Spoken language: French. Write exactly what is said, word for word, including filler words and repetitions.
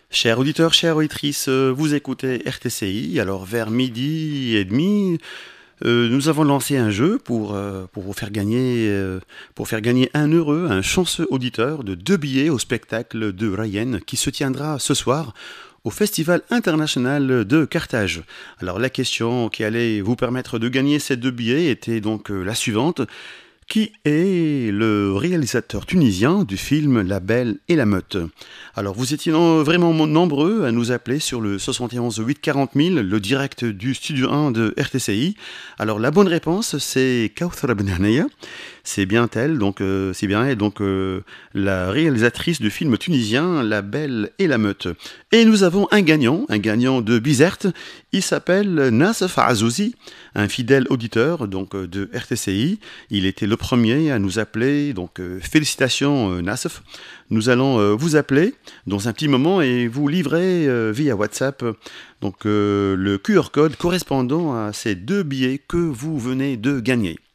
Chers auditeurs, chères auditrices, euh, vous écoutez R T C I. Alors vers midi et demi, euh, nous avons lancé un jeu pour, euh, pour vous faire gagner, euh, pour faire gagner un heureux, un chanceux auditeur de deux billets au spectacle de Ryan qui se tiendra ce soir au Festival international de Carthage. Alors la question qui allait vous permettre de gagner ces deux billets était donc euh, la suivante. Qui est le réalisateur tunisien du film La Belle et la Meute? Alors vous étiez non- vraiment mo- nombreux à nous appeler sur le soixante et onze huit quarante mille, le direct du studio un de R T C I. Alors la bonne réponse c'est Kauthar Benhanaya, c'est bien elle, donc euh, c'est bien elle, donc euh, la réalisatrice du film tunisien La Belle et la Meute. Et nous avons un gagnant, un gagnant de Bizerte, il s'appelle Nassef Azouzi, un fidèle auditeur donc euh, de R T C I. Il était le premier à nous appeler, donc euh, félicitations euh, Nassef. Nous allons euh, vous appeler dans un petit moment et vous livrer euh, via WhatsApp donc euh, le Q R code correspondant à ces deux billets que vous venez de gagner.